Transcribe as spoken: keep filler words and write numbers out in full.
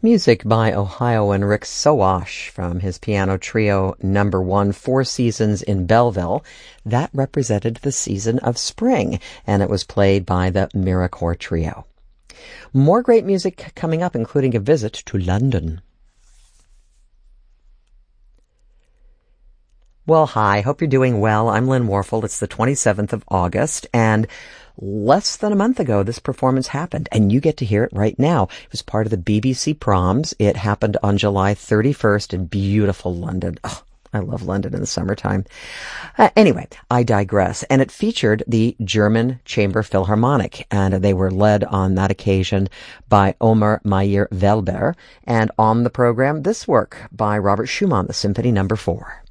Music by Ohioan Rick Sowash from his piano trio number one, Four Seasons in Belleville. That represented the season of spring, and it was played by the Miracore Trio. More great music coming up, including a visit to London. Well, hi, hope you're doing well. I'm Lynn Warfold. It's the twenty-seventh of August, and less than a month ago, this performance happened, and you get to hear it right now. It was part of the B B C Proms. It happened on July thirty-first in beautiful London. Oh, I love London in the summertime. Uh, anyway, I digress. And it featured the German Chamber Philharmonic, and they were led on that occasion by Omer Meyer-Welber. And on the program, this work by Robert Schumann, the Symphony Number Four.